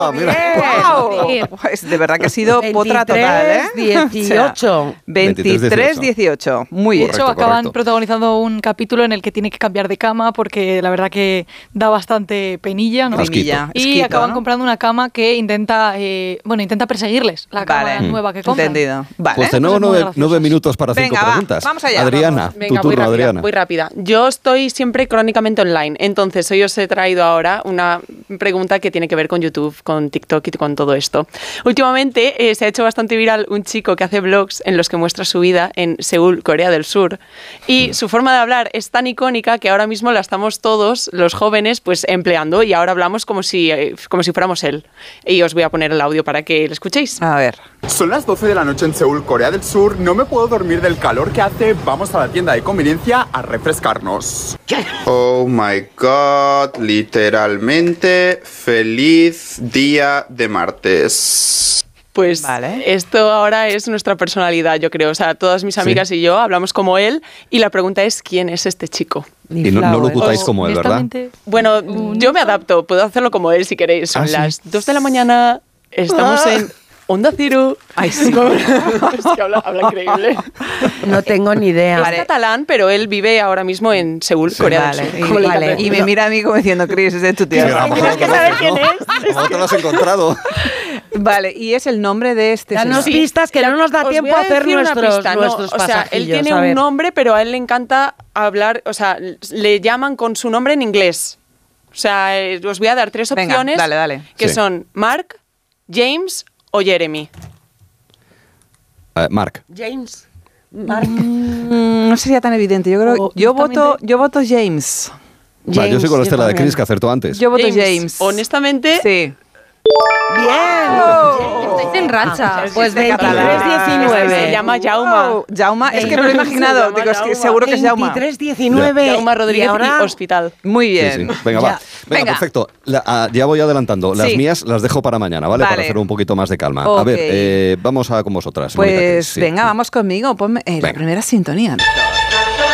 Mira. ¡Wow! Pues de verdad que ha sido potra total, ¿eh? 18. 23-18. Muy bien. De hecho, acaban protagonizando un capítulo en el que tiene que cambiar de cama porque la verdad que da bastante penilla, ¿no? Penilla, y esquito, acaban ¿no? comprando una cama que intenta perseguirles, la cama nueva que compran. Entendido. Vale. Pues tenemos 9 minutos para 5 Venga, preguntas. vamos allá. Adriana, Vamos. tu Venga, turno, Adriana. Muy rápida. Yo estoy siempre crónicamente online, entonces hoy os he traído ahora una pregunta que tiene que ver con YouTube, con TikTok y con todo esto. Últimamente se ha hecho bastante viral un chico que hace vlogs en los que muestra su vida en Seúl, Corea del Sur, y su forma de hablar es tan icónica que ahora mismo la estamos todos, los jóvenes, pues empleando, y ahora hablamos como si fuéramos él. Y os voy a poner el audio para que lo escuchéis. A ver. Son las 12 de la noche en Seúl, Corea del Sur. No me puedo dormir del calor que hace. Vamos a la tienda de conveniencia a refrescarnos. Oh my god, literalmente feliz día de martes. Pues esto ahora es nuestra personalidad, yo creo. O sea, todas mis amigas y yo hablamos como él y la pregunta es ¿quién es este chico? Y no lo ocultáis como él, ¿verdad? Bueno, yo me adapto. Puedo hacerlo como él si queréis. Son las 2 de la mañana, estamos en Onda Cero. Ay, sí. Es que habla increíble. No tengo ni idea. Es catalán, pero él vive ahora mismo en Seúl, Corea del Sur. Y me mira a mí como diciendo, Chris, es de tu tierra. Tienes que saber quién es. ¿Cómo te lo has encontrado? Vale, y es el nombre de este Danos señor. pistas que no nos da tiempo a hacer nuestros O sea, él tiene un nombre, pero a él le encanta hablar, o sea, le llaman con su nombre en inglés. O sea, os voy a dar 3 opciones. Venga, dale. Que son Mark, James o Jeremy. Mark. James. No sería tan evidente. Yo creo, yo voto James. Va, yo soy con la Estela de Chris que acertó antes. Yo voto James. Honestamente, sí. Bien. Estáis en racha. Pues Se 23-19. llama Jauma. Jauma, es que me lo he imaginado. Digo, es que seguro que es Jauma. 23-19. Jauma Rodríguez Y ahora y Hospital. Muy bien. Sí, sí. Venga, va. Venga, perfecto. Ya voy adelantando. Las mías las dejo para mañana, ¿vale? Para hacer un poquito más de calma. Ok. A ver, vamos a con vosotras. Pues Sí. venga, vamos conmigo. Ponme la primera sintonía.